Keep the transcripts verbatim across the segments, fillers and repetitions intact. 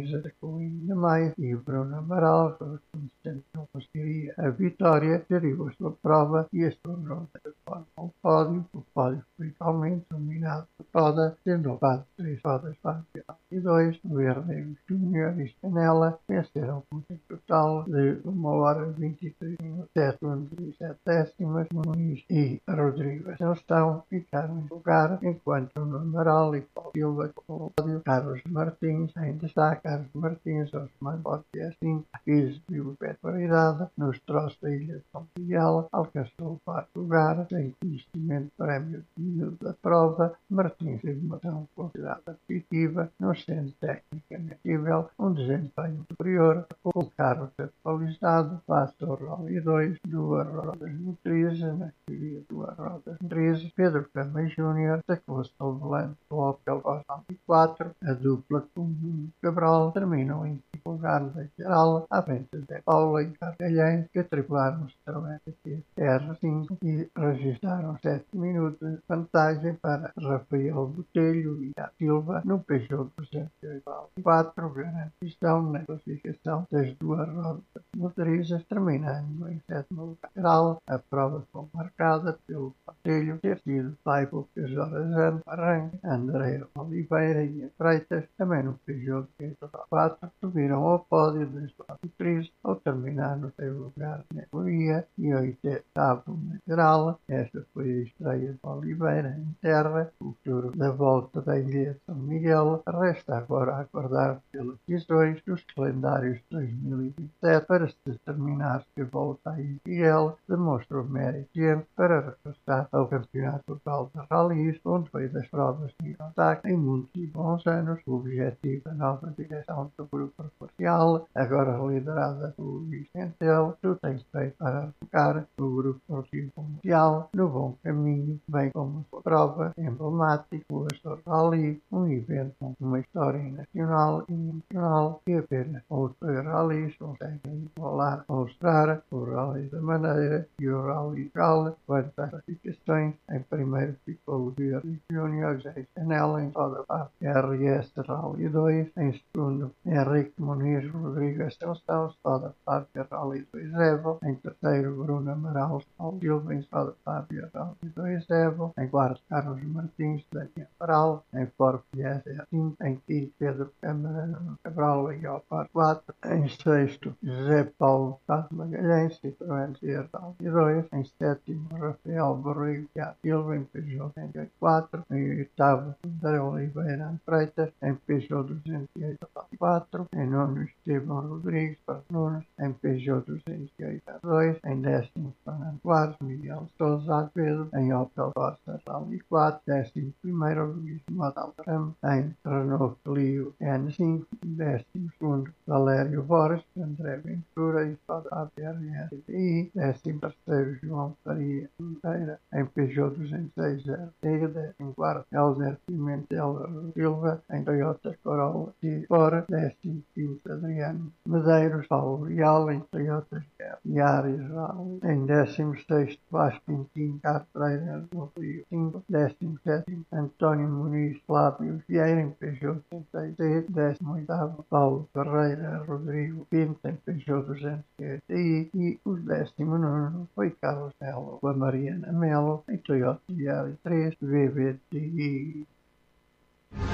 Martins, Coelho Maia e Bruno Amaral, que não conseguiria a vitória, geriu a sua prova e a sua ronda de forma ao pódio. O pódio foi igualmente dominado por Toda, sendo ocupado três rodas para e dois, Verde Júnior e Canela venceram com um total de uma hora vinte e três minutos, sete segundos e sete décimas. Muniz e Rodrigo Assunção ficaram em lugar, enquanto o Amaral e Paulo Silva com o pódio. Carlos Martins, em destaque, Carlos Martins, Osman Borges assim, exibiu qualidade nos troços da Ilha de São Miguel, alcançou o quarto lugar, sem conhecimento prémio de da prova. Martins teve uma ação considerada positiva, não sendo tecnicamente possível, um desempenho superior, com o carro atualizado, face ao Rally dois, duas rodas motrizes, na que havia duas rodas motrizes. Pedro Cama Júnior sacou-se ao volante do Opel Corsa vinte e quatro, a dupla com Nuno Cabral terminou em quinto lugar da geral, à frente de Paula e Carvalhães, que tripularam o Citroën C R cinco e registraram sete minutos de vantagem para Rafael Botelho e a Silva no Peugeot duzentos e oitenta e quatro, garantição na classificação das duas rodas motrizes, terminando em sétimo lugar geral. A prova foi marcada pelo Botelho ter sido pai poucas horas antes do arranque. André Oliveira e Freitas, também no Peugeot duzentos e oitenta e quatro, subiram ao pódio das duas motrizes ao terminar no terceiro lugar na categoria e oitavo na geral. Esta foi a estreia de Oliveira em terra, o futuro da volta da Ilha de São Miguel. Resta agora aguardar pelas decisões dos calendários de dois mil e vinte e sete para se determinar se a volta à Ilha de Miguel demonstra o mérito para regressar ao campeonato total de rallies, onde foi das provas de ataque em muitos e bons anos. O objetivo da nova direção do grupo parcial, agora liderada por Luís Centel, tem feito para focar o grupo comercial no bom caminho, bem como a prova emblemática, o Astor Rally, um evento com uma história nacional e internacional que apenas outros rallies conseguem igualar, mostrar o Rally da Madeira e o Rally Gala. Quanto às classificações, em primeiro ficou o Verde Júnior, José Canela, em toda a R S Rally dois, em segundo Henrique Muniz Rodrigo Assunção, toda a Rally dois Evo, em terceiro Bruno Amaral Paulo Silva, em toda a Rally dois Evo, em quarto Carlos Martins Daniel Amaral, em Ford Fiesta cinco, em quinto Pedro Câmara Cabral e Opar quatro, em sexto José Paulo Carlos Magalhães Citroën C R dois, em sétimo Rafael Borrego e a Silva, em Peugeot duzentos e oitenta e quatro, em oitavo André Oliveira Freitas, em Peugeot duzentos e oitenta e quatro, em nono Esteban Rodrigues para Nunes, em Peugeot duzentos e oitenta e dois, em décimo Fernando Guardes, Miguel Sousa Azevedo, em Opel Corsa Rally quatro, décimo primeiro Luís Modal Ramos, em Renault Clio N cinco, décimo segundo Valério Borges, André Ventura e toda a B R S T I, décimo terceiro João Faria Monteira, em Peugeot duzentos e seis R T, décimo quarto Helder Pimentel Silva, em Toyota Corolla e fora, décimo quinto Adriano Medeiros, Paulo Leal, em Toyota Yaris Rally, em décimo sexto Vasco Pintinho Carreira no Rio cinco, décimo sétimo António Muniz Flávio Vieira, em Peugeot setenta e seis, décimo oitavo Paulo Ferreira Rodrigo Pinto, em Peugeot duzentos e oitenta e e o décimo nono foi Carlos Melo com a Mariana Melo, em Toyota Yaris três V B T I.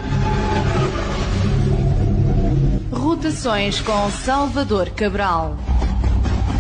Rotações com Salvador Cabral.